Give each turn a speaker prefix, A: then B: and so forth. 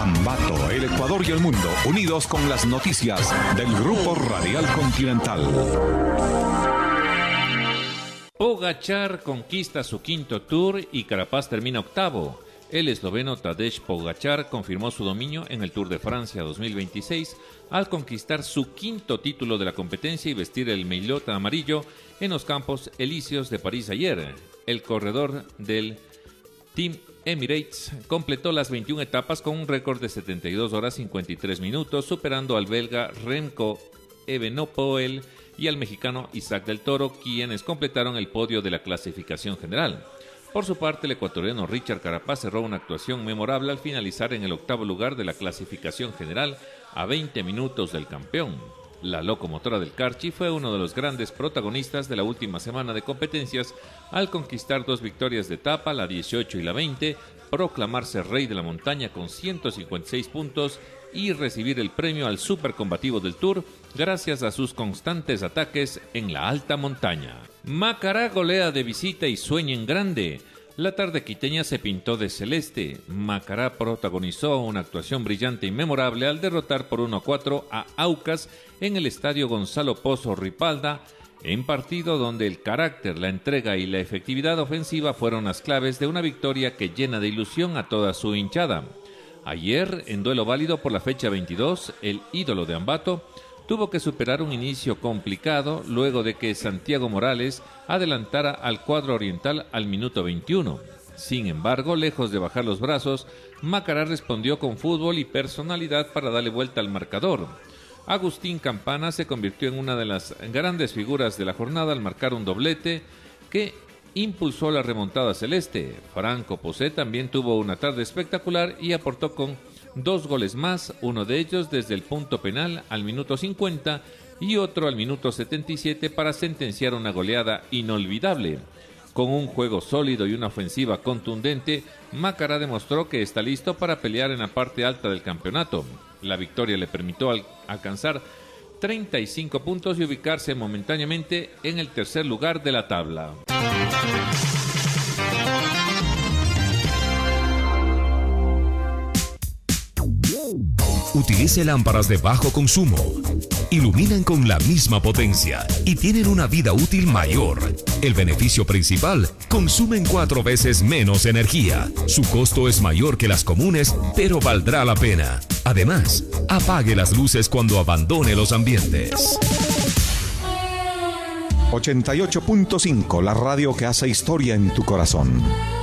A: Ambato, el Ecuador y el mundo, unidos con las noticias del Grupo Radial Continental.
B: Pogačar conquista su quinto Tour y Carapaz termina octavo. El esloveno Tadej Pogačar confirmó su dominio en el Tour de Francia 2026 al conquistar su quinto título de la competencia y vestir el maillot amarillo en los Campos Elíseos de París ayer. El corredor del Team Emirates completó las 21 etapas con un récord de 72 horas 53 minutos, superando al belga Remco Evenepoel y al mexicano Isaac del Toro, quienes completaron el podio de la clasificación general. Por su parte, el ecuatoriano Richard Carapaz cerró una actuación memorable al finalizar en el octavo lugar de la clasificación general a 20 minutos del campeón. La locomotora del Carchi fue uno de los grandes protagonistas de la última semana de competencias al conquistar 2 victorias de etapa, la 18 y la 20, proclamarse rey de la montaña con 156 puntos y recibir el premio al supercombativo del Tour gracias a sus constantes ataques en la alta montaña. Macará golea de visita y sueña en grande. La tarde quiteña se pintó de celeste. Macará protagonizó una actuación brillante y memorable al derrotar por 1-4 a Aucas en el estadio Gonzalo Pozo Ripalda, en partido donde el carácter, la entrega y la efectividad ofensiva fueron las claves de una victoria que llena de ilusión a toda su hinchada. Ayer, en duelo válido por la fecha 22, el ídolo de Ambato tuvo que superar un inicio complicado luego de que Santiago Morales adelantara al cuadro oriental al minuto 21. Sin embargo, lejos de bajar los brazos, Macará respondió con fútbol y personalidad para darle vuelta al marcador. Agustín Campana se convirtió en una de las grandes figuras de la jornada al marcar un doblete que impulsó la remontada celeste. Franco Posé también tuvo una tarde espectacular y aportó con 2 goles más, uno de ellos desde el punto penal al minuto 50 y otro al minuto 77 para sentenciar una goleada inolvidable. Con un juego sólido y una ofensiva contundente, Macará demostró que está listo para pelear en la parte alta del campeonato. La victoria le permitió alcanzar 35 puntos y ubicarse momentáneamente en el tercer lugar de la tabla.
C: Utilice lámparas de bajo consumo. Iluminan con la misma potencia y tienen una vida útil mayor. El beneficio principal, consumen 4 veces menos energía. Su costo es mayor que las comunes, pero valdrá la pena. Además, apague las luces cuando abandone los ambientes.
A: 88.5, la radio que hace historia en tu corazón.